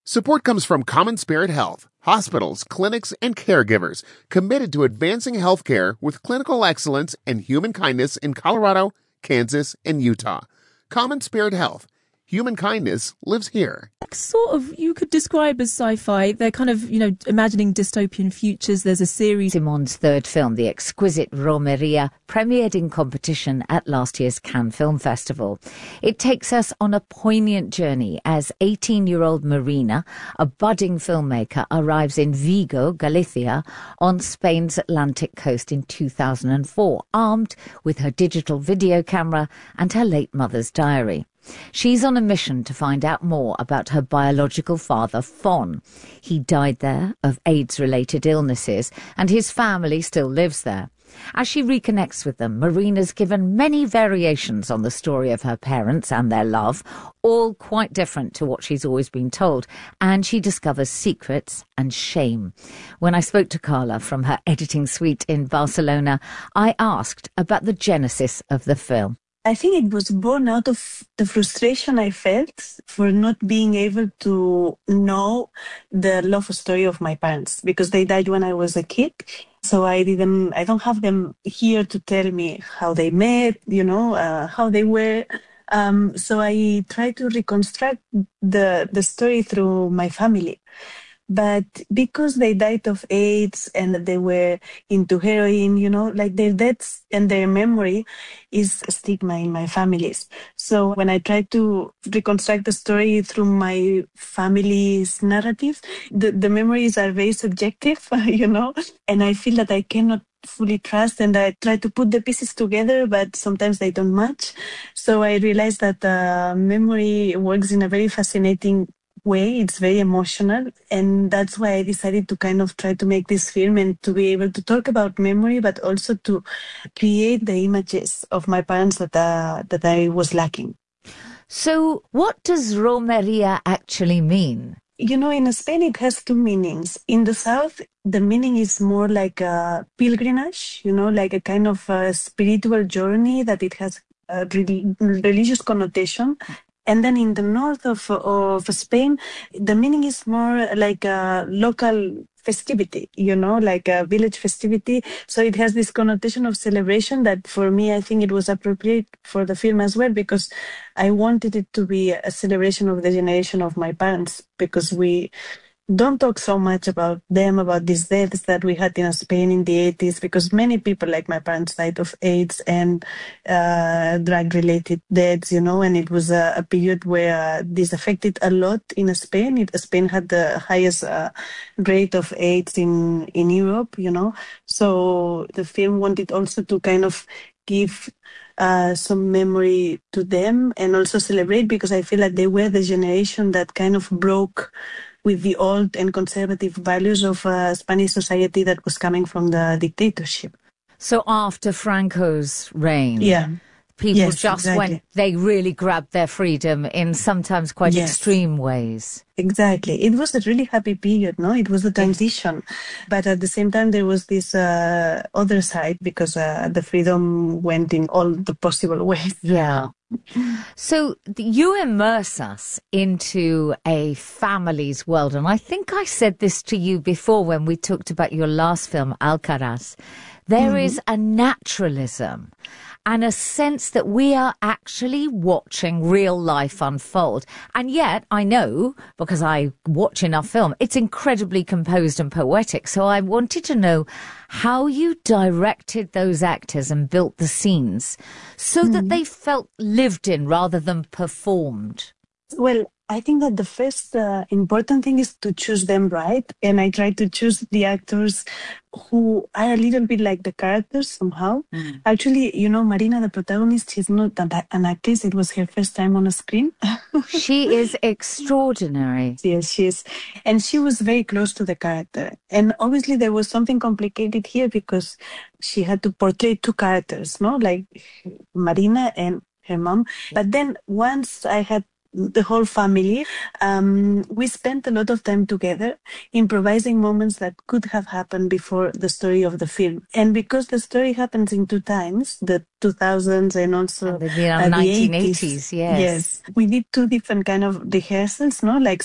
Support comes from Common Spirit Health, hospitals, clinics, and caregivers committed to advancing healthcare with clinical excellence and human kindness in Colorado, Kansas, and Utah. Common Spirit Health. Human kindness lives here. Sort of, you could describe as sci-fi. They're kind of, imagining dystopian futures. There's a series. Simon's third film, The Exquisite Romeria, premiered in competition at last year's Cannes Film Festival. It takes us on a poignant journey as 18-year-old Marina, a budding filmmaker, arrives in Vigo, Galicia, on Spain's Atlantic coast in 2004, armed with her digital video camera and her late mother's diary. She's on a mission to find out more about her biological father, Fon. He died there of AIDS-related illnesses, and his family still lives there. As she reconnects with them, Marina's given many variations on the story of her parents and their love, all quite different to what she's always been told, and she discovers secrets and shame. When I spoke to Carla from her editing suite in Barcelona, I asked about the genesis of the film. I think it was born out of the frustration I felt for not being able to know the love story of my parents, because they died when I was a kid. So I don't have them here to tell me how they met, how they were. So I try to reconstruct the story through my family. But because they died of AIDS and they were into heroin, their deaths and their memory is a stigma in my families. So when I try to reconstruct the story through my family's narrative, the memories are very subjective, and I feel that I cannot fully trust, and I try to put the pieces together, but sometimes they don't match. So I realized that memory works in a very fascinating way. It's very emotional, and that's why I decided to kind of try to make this film and to be able to talk about memory, but also to create the images of my parents that I was lacking. So what does Romeria actually mean? In Spain it has two meanings. In the south, the meaning is more like a pilgrimage, like a kind of a spiritual journey, that it has a religious connotation. And then in the north of Spain, the meaning is more like a local festivity, like a village festivity. So it has this connotation of celebration that for me, I think it was appropriate for the film as well, because I wanted it to be a celebration of the generation of my parents, because we don't talk so much about them, about these deaths that we had in Spain in the 80s, because many people like my parents died of AIDS and drug-related deaths, and it was a period where this affected a lot in Spain. Spain had the highest rate of AIDS in Europe, So the film wanted also to kind of give some memory to them and also celebrate, because I feel like they were the generation that kind of broke with the old and conservative values of Spanish society that was coming from the dictatorship. So after Franco's reign, people they really grabbed their freedom in sometimes quite extreme ways. Exactly. It was a really happy period, no? It was a transition. But at the same time, there was this other side, because the freedom went in all the possible ways. Yeah. So you immerse us into a family's world. And I think I said this to you before when we talked about your last film, Alcaraz. There is a naturalism and a sense that we are actually watching real life unfold. And yet, I know, because I watch enough film, it's incredibly composed and poetic. So I wanted to know how you directed those actors and built the scenes so that they felt lived in rather than performed. Well, I think that the first important thing is to choose them right. And I try to choose the actors who are a little bit like the characters somehow. Actually, Marina, the protagonist, she's not an actress. It was her first time on a screen. She is extraordinary. Yes, she is. And she was very close to the character. And obviously there was something complicated here, because she had to portray two characters, like Marina and her mom. But then once I had the whole family, we spent a lot of time together improvising moments that could have happened before the story of the film. And because the story happens in two times, the 2000s and also the 1980s, yes, we did two different kind of rehearsals, like